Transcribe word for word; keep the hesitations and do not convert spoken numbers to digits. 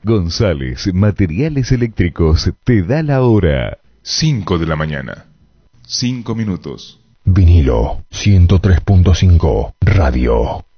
González Materiales Eléctricos te da la hora. cinco de la mañana. cinco minutos. Vinilo ciento tres punto cinco Radio.